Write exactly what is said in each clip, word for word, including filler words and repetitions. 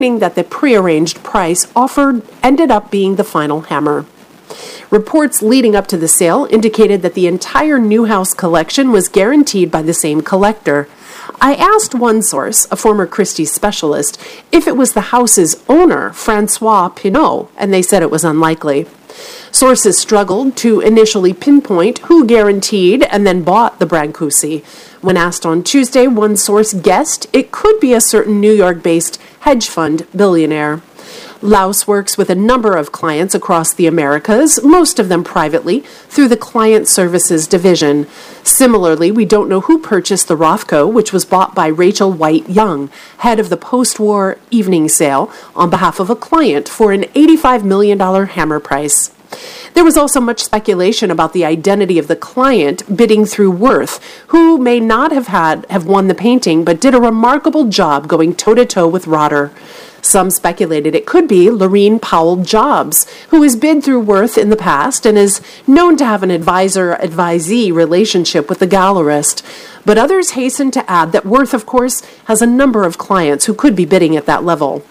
that the prearranged price offered ended up being the final hammer. Reports leading up to the sale indicated that the entire Newhouse collection was guaranteed by the same collector. I asked one source, a former Christie's specialist, if it was the house's owner, Francois Pinault, and they said it was unlikely. Sources struggled to initially pinpoint who guaranteed and then bought the Brancusi. When asked on Tuesday, one source guessed it could be a certain New York-based hedge fund billionaire. Laus works with a number of clients across the Americas, most of them privately, through the Client Services Division. Similarly, we don't know who purchased the Rothko, which was bought by Rachel White Young, head of the post-war evening sale, on behalf of a client for an eighty-five million dollars hammer price. There was also much speculation about the identity of the client bidding through Worth, who may not have had have won the painting, but did a remarkable job going toe-to-toe with Rotter. Some speculated it could be Lorene Powell-Jobs, who has bid through Worth in the past and is known to have an advisor-advisee relationship with the gallerist. But others hastened to add that Worth, of course, has a number of clients who could be bidding at that level.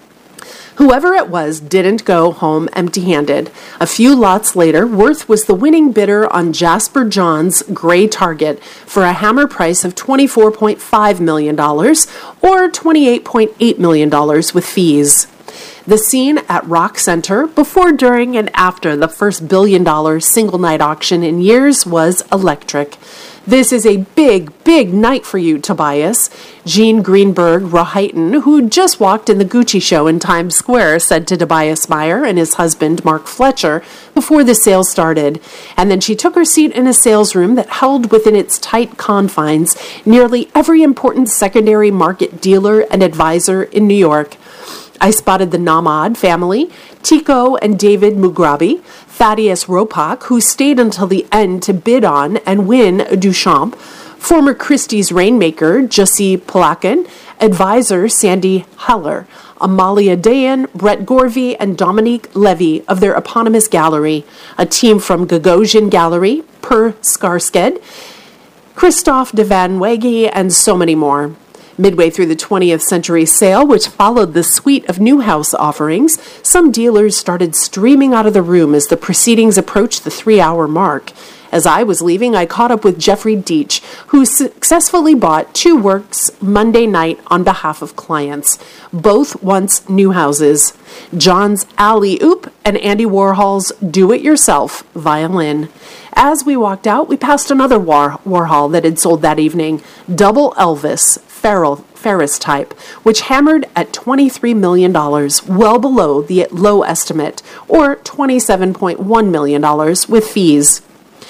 Whoever it was didn't go home empty-handed. A few lots later, Worth was the winning bidder on Jasper John's Gray Target for a hammer price of twenty-four point five million dollars or twenty-eight point eight million dollars with fees. The scene at Rock Center before, during, and after the first billion-dollar single-night auction in years was electric. This is a big, big night for you, Tobias. Jean Greenberg Rohyten, who just walked in the Gucci show in Times Square, said to Tobias Meyer and his husband, Mark Fletcher, before the sale started. And then she took her seat in a sales room that held within its tight confines nearly every important secondary market dealer and advisor in New York. I spotted the Nahmad family, Tico and David Mugrabi, Thaddeus Ropak, who stayed until the end to bid on and win a Duchamp, former Christie's rainmaker Jussi Palakin, advisor Sandy Haller, Amalia Dayan, Brett Gorvey, and Dominique Levy of their eponymous gallery, a team from Gagosian Gallery, Per Skarsgård, Christophe de Van Weghe, and so many more. Midway through the twentieth century sale, which followed the suite of Newhouse offerings, some dealers started streaming out of the room as the proceedings approached the three-hour mark. As I was leaving, I caught up with Jeffrey Deitch, who successfully bought two works Monday night on behalf of clients, both once Newhouses, John's Alley-Oop and Andy Warhol's Do-It-Yourself violin. As we walked out, we passed another War- Warhol that had sold that evening, Double Elvis, Ferrell, Ferris type, which hammered at twenty-three million dollars, well below the low estimate, or twenty-seven point one million dollars with fees.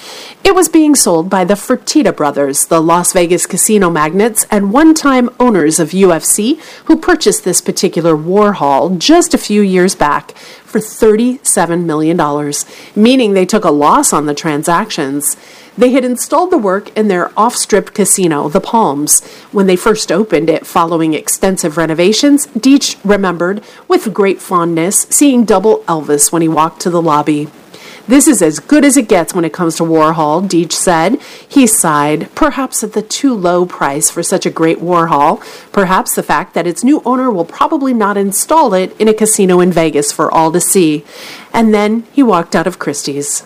It was being sold by the Fertitta brothers, the Las Vegas casino magnates and one-time owners of U F C, who purchased this particular Warhol just a few years back for thirty-seven million dollars, meaning they took a loss on the transactions. They had installed the work in their off-strip casino, the Palms. When they first opened it following extensive renovations, Deitch remembered with great fondness seeing Double Elvis when he walked to the lobby. This is as good as it gets when it comes to Warhol, Deitch said. He sighed, perhaps at the too low price for such a great Warhol, perhaps the fact that its new owner will probably not install it in a casino in Vegas for all to see. And then he walked out of Christie's.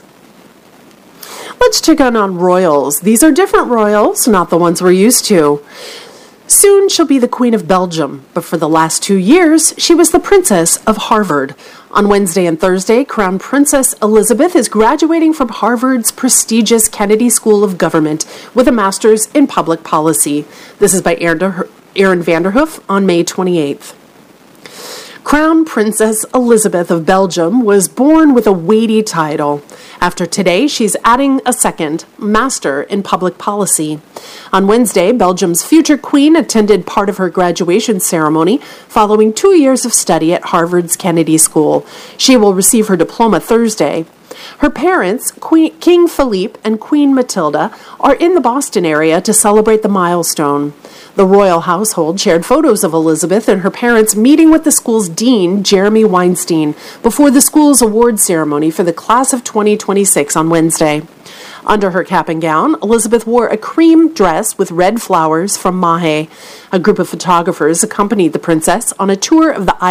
Let's check in on royals. These are different royals, not the ones we're used to. Soon she'll be the Queen of Belgium, but for the last two years, she was the Princess of Harvard. On Wednesday and Thursday, Crown Princess Elizabeth is graduating from Harvard's prestigious Kennedy School of Government with a master's in public policy. This is by Aaron Vanderhoof on May twenty-eighth. Crown Princess Elizabeth of Belgium was born with a weighty title. After today, she's adding a second, Master in Public Policy. On Wednesday, Belgium's future queen attended part of her graduation ceremony following two years of study at Harvard's Kennedy School. She will receive her diploma Thursday. Her parents, Queen, King Philippe and Queen Matilda, are in the Boston area to celebrate the milestone. The royal household shared photos of Elizabeth and her parents meeting with the school's dean, Jeremy Weinstein, before the school's award ceremony for the class of twenty twenty-six on Wednesday. Under her cap and gown, Elizabeth wore a cream dress with red flowers from Mahe. A group of photographers accompanied the princess on a tour of the